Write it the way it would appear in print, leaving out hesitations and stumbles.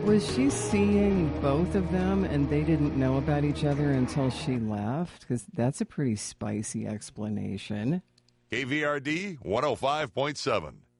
Was she seeing both of them and they didn't know about each other until she left? Because that's a pretty spicy explanation. KVRD 105.7.